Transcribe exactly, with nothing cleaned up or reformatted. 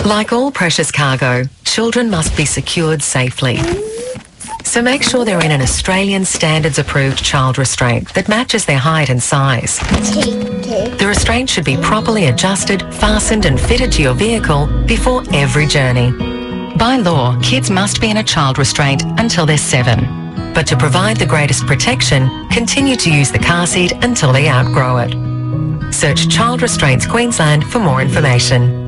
Like all precious cargo, children must be secured safely. So make sure they're in an Australian Standards approved child restraint that matches their height and size. The restraint should be properly adjusted, fastened and fitted to your vehicle before every journey. By law, kids must be in a child restraint until they're seven. But to provide the greatest protection, continue to use the car seat until they outgrow it. Search Child Restraints Queensland for more information.